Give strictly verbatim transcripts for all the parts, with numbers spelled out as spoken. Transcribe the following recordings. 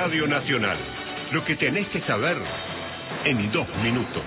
Radio Nacional. Lo que tenés que saber en dos minutos.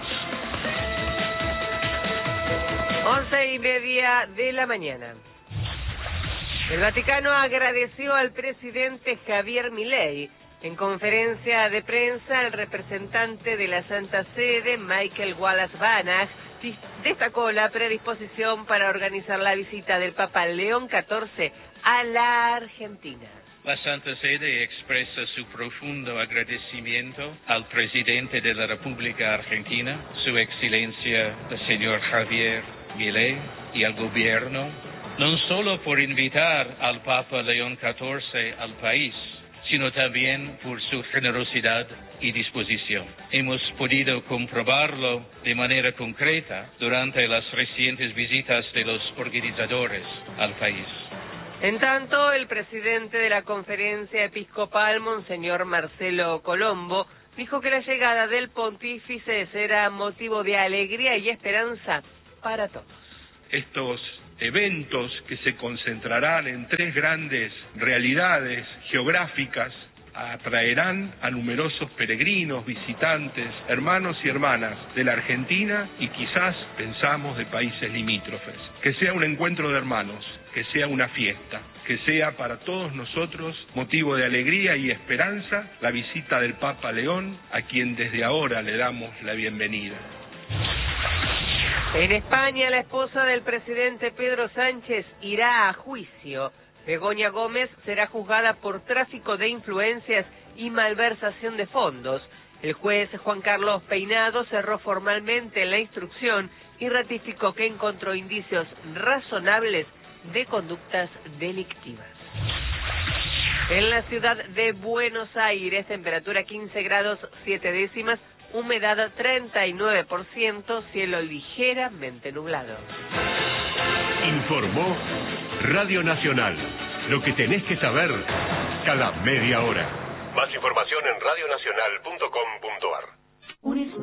Once y media de la mañana. El Vaticano agradeció al presidente Javier Milei. En conferencia de prensa, el representante de la Santa Sede, Michael Wallace-Banach, destacó la predisposición para organizar la visita del Papa León catorce a la Argentina. La Santa Sede expresa su profundo agradecimiento al presidente de la República Argentina, Su Excelencia el señor Javier Milei, y al gobierno, no solo por invitar al Papa León catorce al país, sino también por su generosidad y disposición. Hemos podido comprobarlo de manera concreta durante las recientes visitas de los organizadores al país. En tanto, el presidente de la Conferencia Episcopal, Monseñor Marcelo Colombo, dijo que la llegada del pontífice será motivo de alegría y esperanza para todos. Estos eventos que se concentrarán en tres grandes realidades geográficas atraerán a numerosos peregrinos, visitantes, hermanos y hermanas de la Argentina y quizás pensamos de países limítrofes. Que sea un encuentro de hermanos, que sea una fiesta, que sea para todos nosotros motivo de alegría y esperanza la visita del Papa León, a quien desde ahora le damos la bienvenida. En España, la esposa del presidente Pedro Sánchez irá a juicio. Begoña Gómez será juzgada por tráfico de influencias y malversación de fondos. El juez Juan Carlos Peinado cerró formalmente la instrucción y ratificó que encontró indicios razonables de conductas delictivas. En la ciudad de Buenos Aires, temperatura quince grados siete décimas, humedad treinta y nueve por ciento, cielo ligeramente nublado. Informó Radio Nacional. Lo que tenés que saber cada media hora. Más información en radionacional punto com punto ar.